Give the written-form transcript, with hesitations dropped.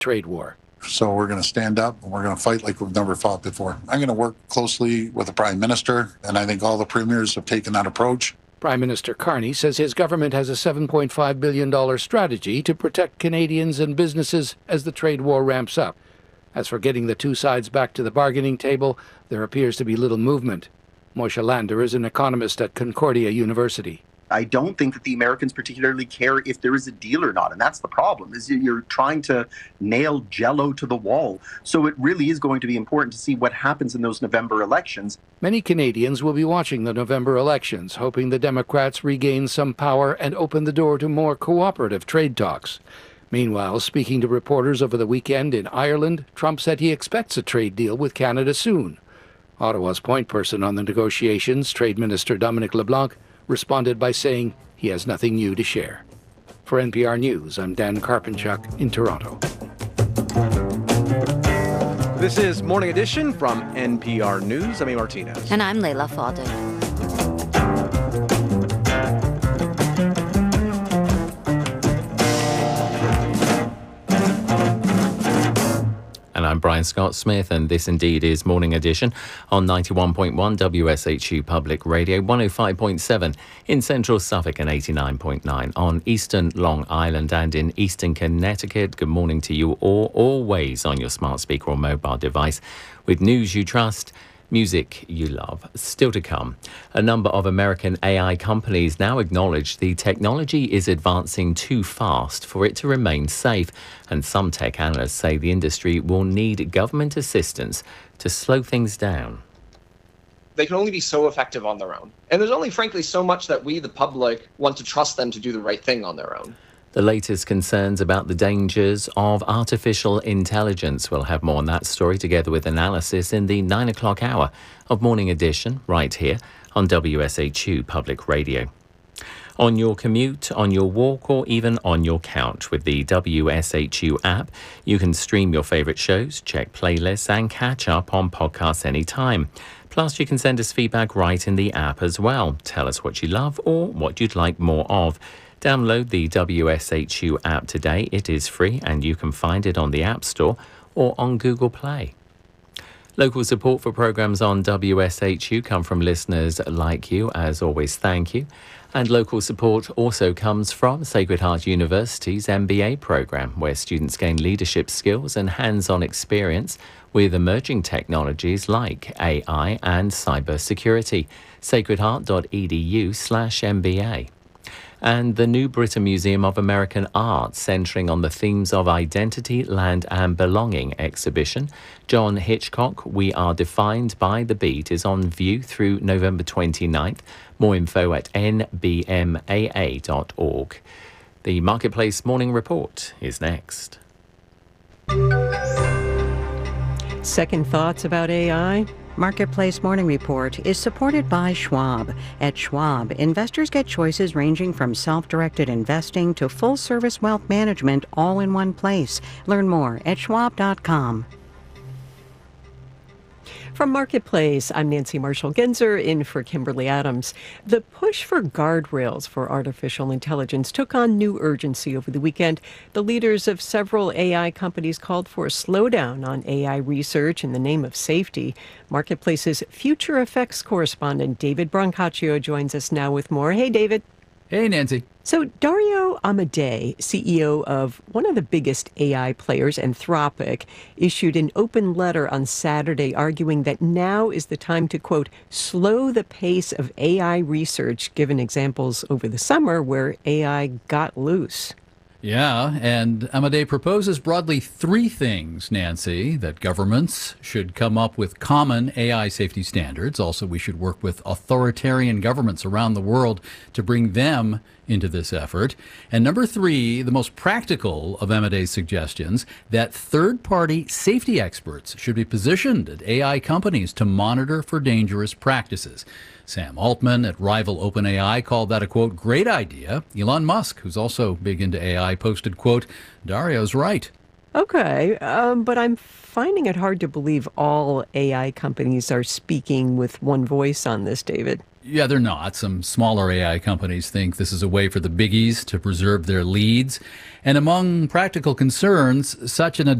trade war. So we're going to stand up and we're going to fight like we've never fought before. I'm going to work closely with the Prime Minister, and I think all the premiers have taken that approach. Prime Minister Carney says his government has a $7.5 billion strategy to protect Canadians and businesses as the trade war ramps up. As for getting the two sides back to the bargaining table, there appears to be little movement. Moishe Lander is an economist at Concordia University. I don't think that the Americans particularly care if there is a deal or not. And that's the problem, is you're trying to nail Jell-O to the wall. So it really is going to be important to see what happens in those November elections. Many Canadians will be watching the November elections, hoping the Democrats regain some power and open the door to more cooperative trade talks. Meanwhile, speaking to reporters over the weekend in Ireland, Trump said he expects a trade deal with Canada soon. Ottawa's point person on the negotiations, Trade Minister Dominic LeBlanc, responded by saying he has nothing new to share. For NPR News, I'm Dan Karpenchuk in Toronto. This is Morning Edition from NPR News. I'm A. Martinez. And I'm Leila Fadel. And I'm Brian Scott Smith, and this indeed is Morning Edition on 91.1 WSHU Public Radio, 105.7 in Central Suffolk and 89.9 on Eastern Long Island and in Eastern Connecticut. Good morning to you all, always on your smart speaker or mobile device with news you trust, music you love. Still to come, a number of American AI companies now acknowledge the technology is advancing too fast for it to remain safe, and some tech analysts say the industry will need government assistance to slow things down. They can only be so effective on their own. And there's only, frankly, so much that we, the public, want to trust them to do the right thing on their own. The latest concerns about the dangers of artificial intelligence. We'll have more on that story together with analysis in the 9 o'clock hour of Morning Edition right here on WSHU Public Radio. On your commute, on your walk, or even on your couch with the WSHU app, you can stream your favourite shows, check playlists and catch up on podcasts anytime. Plus, you can send us feedback right in the app as well. Tell us what you love or what you'd like more of. Download the WSHU app today. It is free and you can find it on the App Store or on Google Play. Local support for programmes on WSHU come from listeners like you. As always, thank you. And local support also comes from Sacred Heart University's MBA programme, where students gain leadership skills and hands-on experience with emerging technologies like AI and cybersecurity. sacredheart.edu/MBA. And the New Britain Museum of American Art, centering on the themes of identity, land and belonging exhibition. John Hitchcock, We Are Defined by the Beat, is on view through November 29th. More info at nbmaa.org. The Marketplace Morning Report is next. Second thoughts about AI? Marketplace Morning Report is supported by Schwab. At Schwab, investors get choices ranging from self-directed investing to full-service wealth management all in one place. Learn more at schwab.com. From Marketplace, I'm Nancy Marshall-Genzer in for Kimberly Adams. The push for guardrails for artificial intelligence took on new urgency over the weekend. The leaders of several AI companies called for a slowdown on AI research in the name of safety. Marketplace's Future Effects correspondent David Brancaccio joins us now with more. Hey, David. Hey, Nancy. So Dario Amodei, CEO of one of the biggest AI players, Anthropic, issued an open letter on Saturday arguing that now is the time to, quote, slow the pace of AI research, given examples over the summer where AI got loose. Yeah, and Amodei proposes broadly three things, Nancy: that governments should come up with common AI safety standards. Also, we should work with authoritarian governments around the world to bring them into this effort. And number three, the most practical of Amodei's suggestions, that third-party safety experts should be positioned at AI companies to monitor for dangerous practices. Sam Altman at rival OpenAI called that a, quote, great idea. Elon Musk, who's also big into AI, posted, quote, Dario's right. Okay, but I'm finding it hard to believe all AI companies are speaking with one voice on this, David. Yeah, they're not. Some smaller AI companies think this is a way for the biggies to preserve their leads. And among practical concerns, such an